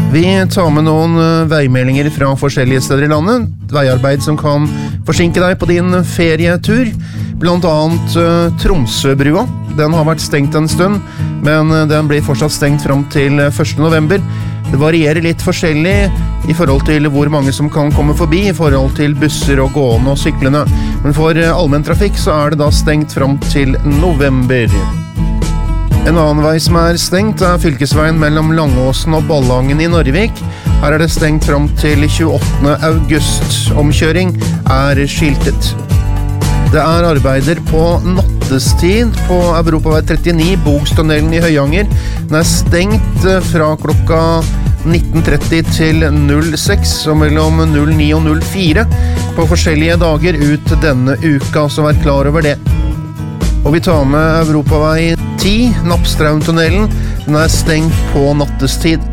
Vi tar med noen veimeldinger fra forskjellige steder i landet. Veiarbeid som kan forsinke deg på din ferietur. Blant annet Tromsøbrua. Den har vært stengt en stund, men den blir fortsatt stengt frem til 1. november. Det varierer litt forskjellig i forhold til hvor mange som kan komme forbi, i forhold til busser og gående og syklende. Men for allmenntrafikk så er det da stengt frem til november. En annen vei som er stengt er fylkesveien mellom Langåsen og Ballangen i Norvik. Her er det stengt frem til 28. august. Omkjøring er skiltet. Det er arbeider på nattestid på Europavei 39, Bogstunnelen i Høyanger. Den er stengt fra klokka 19.30 til 06 og mellom 09 og 04 på forskjellige dager ut denne uka, så vær klar over det. Og vi tar med Europavei 10, Nappstraumtunnelen. Den er stengt på nattestid.